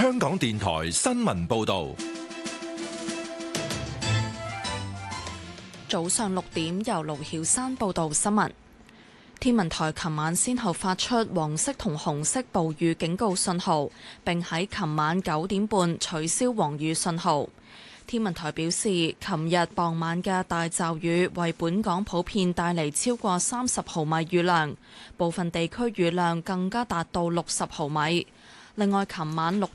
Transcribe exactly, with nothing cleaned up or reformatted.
香港電台新聞報道。 早上六點，由盧曉山報道新聞。天文台琴晚先後發出黃色同紅色暴雨警告信號，並喺琴晚九點半取消黃雨信號。天文台表示，琴日傍晚嘅大驟雨為本港普遍帶嚟超過三十毫米雨量，部分地區雨量更加達到六十毫米。另外，琴晚六